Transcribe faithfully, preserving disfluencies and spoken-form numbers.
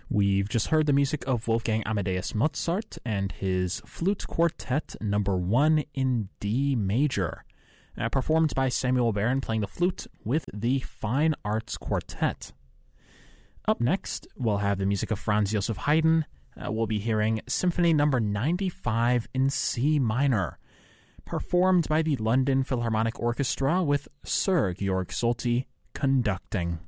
We've just heard the music of Wolfgang Amadeus Mozart and his Flute Quartet number one in D major, uh, performed by Samuel Baron playing the flute with the Fine Arts Quartet. Up next, we'll have the music of Franz Joseph Haydn. Uh, we'll be hearing Symphony number ninety-five in C minor, performed by the London Philharmonic Orchestra with Sir Georg Solti conducting.